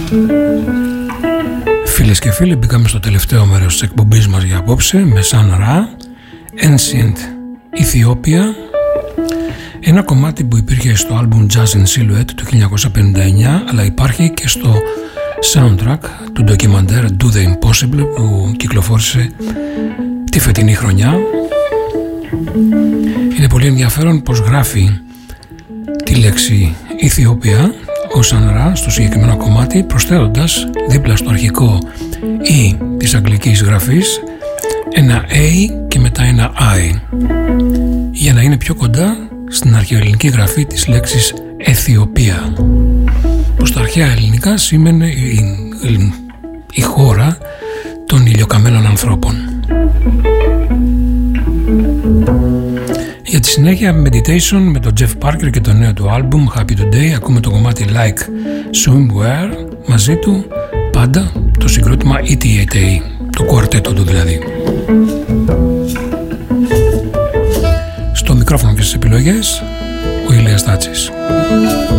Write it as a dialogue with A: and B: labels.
A: Φίλες και φίλοι, μπήκαμε στο τελευταίο μέρος της εκπομπής μας για απόψε με Sun Ra, Ancient Ethiopia, ένα κομμάτι που υπήρχε στο άλμπουμ Jazz in Silhouette του 1959, αλλά υπάρχει και στο soundtrack του ντοκιμαντέρ Do the Impossible που κυκλοφόρησε τη φετινή χρονιά. Είναι πολύ ενδιαφέρον πως γράφει τη λέξη Αιθιοπία ο Sun Ra στο συγκεκριμένο κομμάτι, προσθέτοντας δίπλα στο αρχικό E της αγγλικής γραφής ένα A και μετά ένα I, για να είναι πιο κοντά στην αρχαιοελληνική γραφή της λέξης Αιθιοπία, που στα αρχαία ελληνικά σήμαινε η χώρα των ηλιοκαμένων ανθρώπων. Για τη συνέχεια Meditation με τον Jeff Parker και το νέο του άλμπουμ Happy Today. Ακούμε το κομμάτι Like Swimwear, μαζί του πάντα το συγκρότημα ETA, το κουαρτέτο του δηλαδή. Στο μικρόφωνο και στις επιλογές ο Ηλίας Τάτσης.